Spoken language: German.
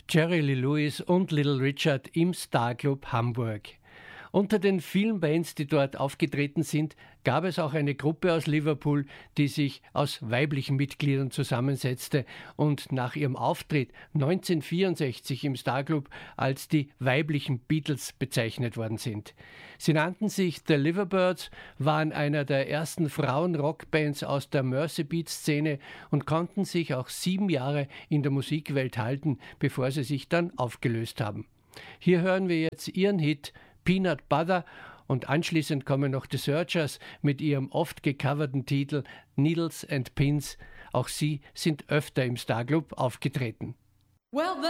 Jerry Lee Lewis und Little Richard im Starclub Hamburg. Unter den vielen Bands, die dort aufgetreten sind, gab es auch eine Gruppe aus Liverpool, die sich aus weiblichen Mitgliedern zusammensetzte und nach ihrem Auftritt 1964 im Starclub als die weiblichen Beatles bezeichnet worden sind. Sie nannten sich The Liverbirds, waren einer der ersten Frauen-Rockbands aus der Mersey-Beat-Szene und konnten sich auch 7 Jahre in der Musikwelt halten, bevor sie sich dann aufgelöst haben. Hier hören wir jetzt ihren Hit Peanut Butter und anschließend kommen noch The Searchers mit ihrem oft gecoverten Titel Needles and Pins. Auch sie sind öfter im Starclub aufgetreten. Well,